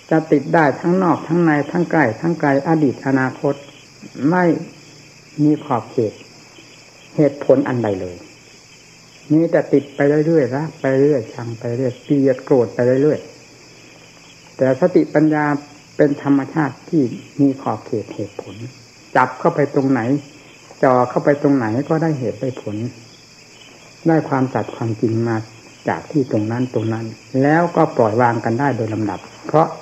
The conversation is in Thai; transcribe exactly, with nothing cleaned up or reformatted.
จะติดได้ทั้งนอกทั้งในทั้งใกล้ทั้งไกลอดีตอนาคตไม่มีขอบเขตเหตุผลอันใดเลยมีแต่ติดไปเรื่อยๆรักไปเรื่อยชังไปเรื่อยเกลียดโกรธไปเรื่อยๆแต่สติปัญญาเป็นธรรมชาติที่มีขอบเขตเหตุผลจับเข้าไปตรงไหนจ่อเข้าไปตรงไหนก็ได้เหตุได้ผลได้ความสัตย์ความจริงมาจากที่ตรงนั้นตรงนั้นแล้วก็ปล่อยวางกันได้โดยลำดับเพราะ